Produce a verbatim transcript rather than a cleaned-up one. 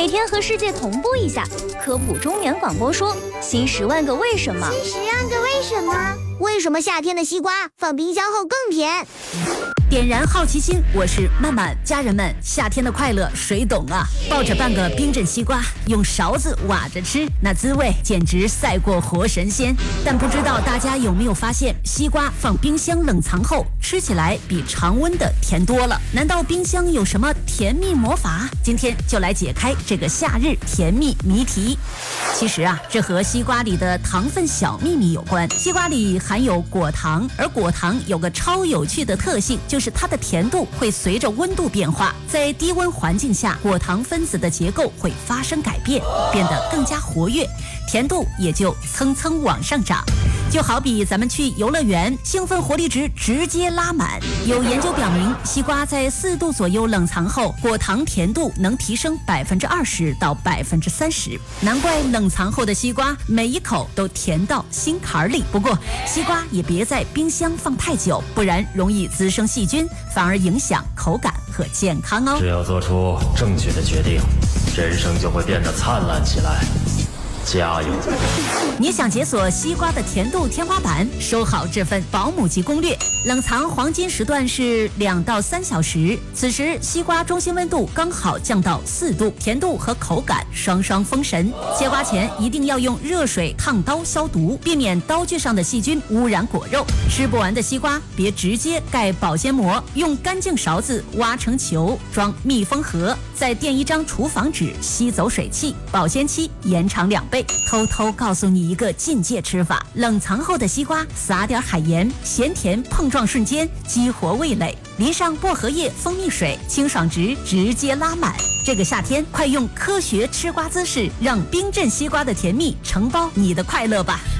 每天和世界同步一下，科普中年广播说新十万个为什么。 新十万个为什么？为什么夏天的西瓜放冰箱后更甜？ 点燃好奇心，我是曼曼。家人们，夏天的快乐谁懂啊？抱着半个冰镇西瓜，用勺子挖着吃，那滋味简直赛过活神仙。但不知道大家有没有发现，西瓜放冰箱冷藏后，吃起来比常温的甜多了。难道冰箱有什么甜蜜魔法？今天就来解开这个夏日甜蜜谜题。其实啊，这和西瓜里的糖分小秘密有关。西瓜里含有果糖，而果糖有个超有趣的特性，就是它的甜度会随着温度变化。在低温环境下，果糖分子的结构会发生改变，变得更加活跃，甜度也就蹭蹭往上涨。就好比咱们去游乐园，兴奋活力值直接拉满。有研究表明，西瓜在四度左右冷藏后，果糖甜度能提升百分之二十到百分之三十。难怪冷藏后的西瓜每一口都甜到心坎里。不过，西瓜也别在冰箱放太久，不然容易滋生细菌，反而影响口感和健康哦。 只要做出正确的决定，人生就会变得灿烂起来。加油！ 你想解锁西瓜的甜度天花板，收好这份保姆级攻略。冷藏黄金时段是两到三小时，此时西瓜中心温度刚好降到四度，甜度和口感双双封神。切瓜前一定要用热水烫刀消毒，避免刀具上的细菌污染果肉。吃不完的西瓜别直接盖保鲜膜，用干净勺子挖成球，装密封盒，再垫一张厨房纸吸走水汽，保鲜期延长两倍。偷偷告诉你一个境界吃法：冷藏后的西瓜撒点海盐，咸甜碰撞瞬间激活味蕾，淋上薄荷叶蜂蜜水，清爽值直接拉满。这个夏天快用科学吃瓜姿势，让冰镇西瓜的甜蜜承包你的快乐吧。